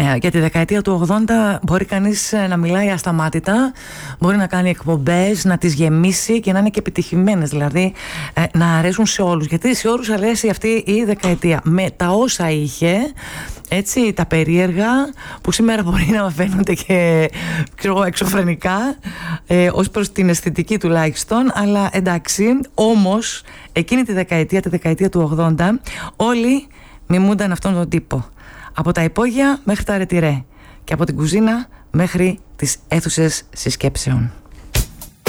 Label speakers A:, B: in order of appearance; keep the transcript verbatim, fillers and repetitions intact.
A: Για τη δεκαετία του ογδόντα μπορεί κανείς να μιλάει ασταμάτητα, μπορεί να κάνει εκπομπές, να τις γεμίσει και να είναι και επιτυχημένες, δηλαδή να αρέσουν σε όλους, γιατί σε όλους αρέσει αυτή η δεκαετία με τα όσα είχε, έτσι, τα περίεργα που σήμερα μπορεί να φαίνονται και ξέρω, εξωφρενικά ε, ως προς την αισθητική τουλάχιστον, αλλά εντάξει, όμως εκείνη τη δεκαετία, τη δεκαετία του ογδόντα, όλοι μιμούνταν αυτόν τον τύπο. Από τα υπόγεια μέχρι τα ρετυρέ και από την κουζίνα μέχρι τις αίθουσες συσκέψεων.